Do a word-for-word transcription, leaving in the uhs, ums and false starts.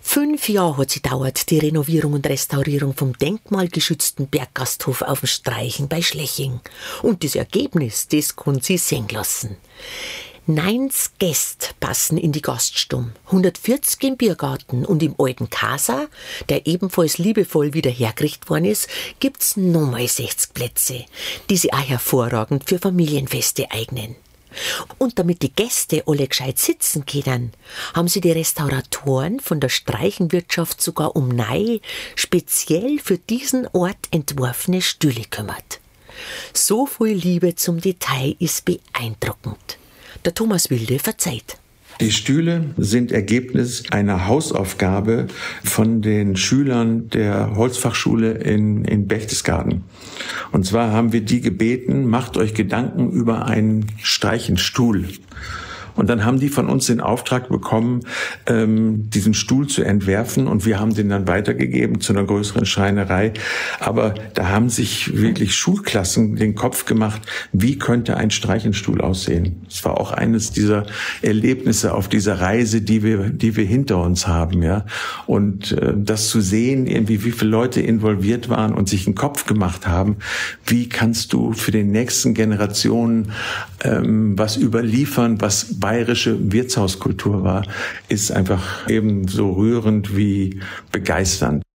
Fünf Jahre hat sie dauert, die Renovierung und Restaurierung vom denkmalgeschützten Berggasthof auf dem Streichen bei Schleching. Und das Ergebnis, das kann sie sehen lassen. neunzig Gäste passen in die Gaststube, hundertvierzig im Biergarten und im alten Casa, der ebenfalls liebevoll wieder hergerichtet worden ist, gibt's nochmal sechzig Plätze, die sich auch hervorragend für Familienfeste eignen. Und damit die Gäste alle gescheit sitzen können, haben sie die Restauratoren von der Streichenwirtschaft sogar um neue, speziell für diesen Ort entworfene Stühle kümmert. So viel Liebe zum Detail ist beeindruckend. Der Thomas Wilde verzeiht. Die Stühle sind Ergebnis einer Hausaufgabe von den Schülern der Holzfachschule in, in Berchtesgaden. Und zwar haben wir die gebeten, macht euch Gedanken über einen Streichenstuhl. Und dann haben die von uns den Auftrag bekommen, ähm, diesen Stuhl zu entwerfen. Und wir haben den dann weitergegeben zu einer größeren Schreinerei. Aber da haben sich wirklich Schulklassen den Kopf gemacht, wie könnte ein Streichenstuhl aussehen. Es war auch eines dieser Erlebnisse auf dieser Reise, die wir, die wir hinter uns haben, ja. Und äh, das zu sehen, irgendwie, wie viele Leute involviert waren und sich einen Kopf gemacht haben, wie kannst du für die nächsten Generationen ähm, was überliefern, was bayerische Wirtshauskultur war, ist einfach ebenso rührend wie begeisternd.